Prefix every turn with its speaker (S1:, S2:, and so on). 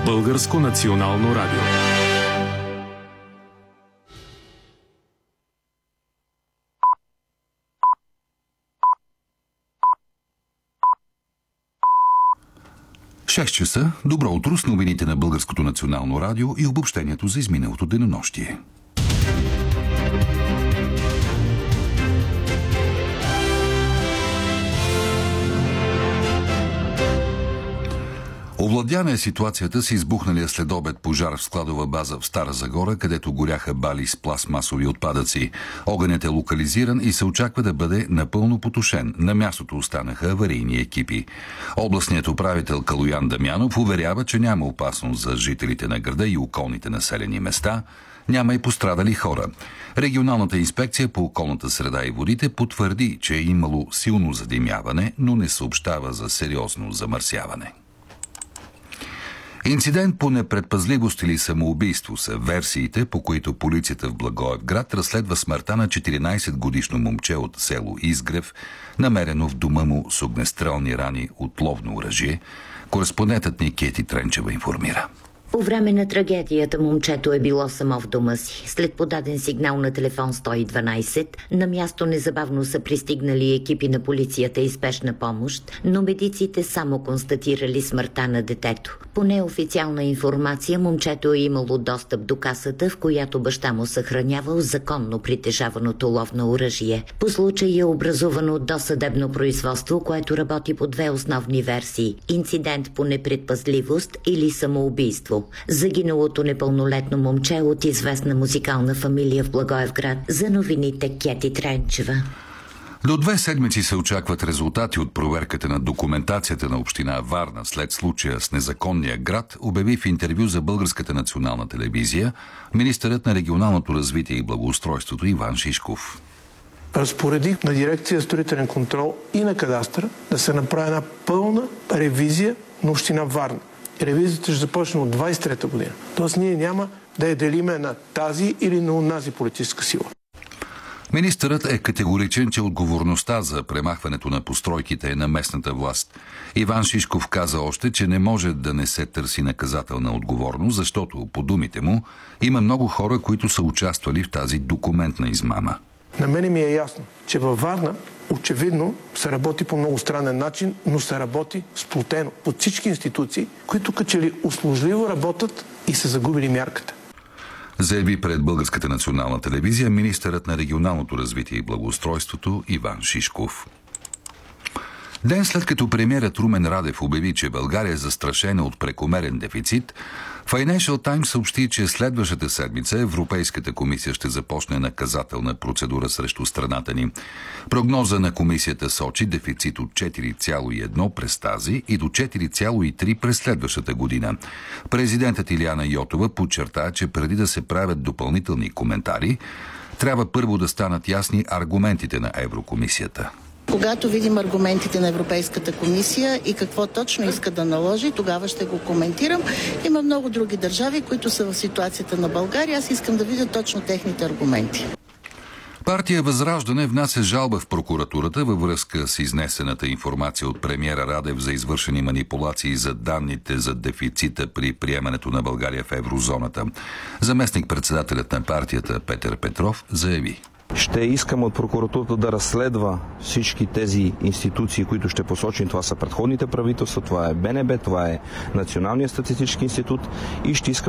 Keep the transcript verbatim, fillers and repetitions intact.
S1: Българско национално радио.
S2: шест часа. Добро утро с новините на Българското национално радио и обобщението за изминалото денонощие. Овладяна е ситуацията с избухналия следобед пожар в складова база в Стара Загора, където горяха бали с пластмасови отпадъци. Огънят е локализиран и се очаква да бъде напълно потушен. На мястото останаха аварийни екипи. Областният управител Калоян Дамянов уверява, че няма опасност за жителите на града и околните населени места. Няма и пострадали хора. Регионалната инспекция по околната среда и водите потвърди, че е имало силно задимяване, но не съобщава за сериозно замърсяване. Инцидент по непредпазливост или самоубийство са версиите, по които полицията в Благоевград разследва смъртта на четиринайсетгодишно момче от село Изгрев, намерено в дома му с огнестрелни рани от ловно оръжие. Кореспондентът ни Кети Тренчева информира.
S3: По време на трагедията момчето е било само в дома си. След подаден сигнал на телефон сто и дванайсет, на място незабавно са пристигнали екипи на полицията и спешна помощ, но медиците само констатирали смъртта на детето. По неофициална информация, момчето е имало достъп до касата, в която баща му съхранявал законно притежаваното ловно оръжие. По случай е образувано досъдебно производство, което работи по две основни версии – инцидент по непредпазливост или самоубийство. Загиналото непълнолетно момче от известна музикална фамилия в Благоевград. За новините Кети Тренчева.
S2: До две седмици се очакват резултати от проверката на документацията на община Варна след случая с незаконния град, обяви в интервю за Българската национална телевизия министърът на регионалното развитие и благоустройството Иван Шишков.
S4: Разпоредих на дирекция строителен контрол и на кадастъра да се направи една пълна ревизия на община Варна. Ревизията ще започне от двайсет и трета година. Тоест ние няма да я делиме на тази или на онази политическа сила.
S2: Министърът е категоричен, че отговорността за премахването на постройките е на местната власт. Иван Шишков каза още, че не може да не се търси наказателна отговорност, защото, по думите му, има много хора, които са участвали в тази документна измама.
S4: На мене ми е ясно, че във Варна очевидно се работи по много странен начин, но се работи сплотено под всички институции, които като че ли услужливо работят и са загубили мярката.
S2: Заяви пред Българската национална телевизия министърът на регионалното развитие и благоустройството Иван Шишков. Ден след като премиерът Румен Радев обяви, че България е застрашена от прекомерен дефицит, Financial Times съобщи, че следващата седмица Европейската комисия ще започне наказателна процедура срещу страната ни. Прогноза на комисията сочи дефицит от четири цяло и едно през тази и до четири цяло и три през следващата година. Президентът Илияна Йотова подчерта, че преди да се правят допълнителни коментари, трябва първо да станат ясни аргументите на Еврокомисията.
S5: Когато видим аргументите на Европейската комисия и какво точно иска да наложи, тогава ще го коментирам. Има много други държави, които са в ситуацията на България. Аз искам да видя точно техните аргументи.
S2: Партия Възраждане внася жалба в прокуратурата във връзка с изнесената информация от премиера Радев за извършени манипулации за данните за дефицита при приемането на България в еврозоната. Заместник-председателят на партията Петър Петров заяви:
S6: ще искам от прокуратурата да разследва всички тези институции, които ще посочим. Това са предходните правителства, това е БНБ, това е Националният статистически институт и ще искам